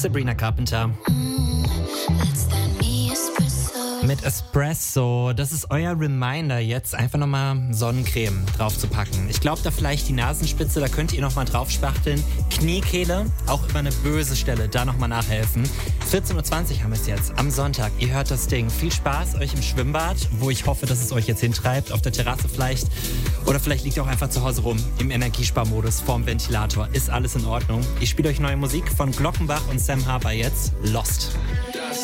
Sabrina Carpenter. Mit Espresso. Das ist euer Reminder, jetzt einfach nochmal Sonnencreme drauf zu packen. Ich glaube, da vielleicht die Nasenspitze, da könnt ihr nochmal drauf spachteln. Kniekehle, auch immer eine böse Stelle, da nochmal nachhelfen. 14.20 Uhr haben wir es jetzt, am Sonntag. Ihr hört das Ding. Viel Spaß euch im Schwimmbad, wo ich hoffe, dass es euch jetzt hintreibt. Auf der Terrasse vielleicht. Oder vielleicht liegt ihr auch einfach zu Hause rum, im Energiesparmodus, vorm Ventilator. Ist alles in Ordnung. Ich spiele euch neue Musik von Glockenbach und Sam Harper jetzt. Lost.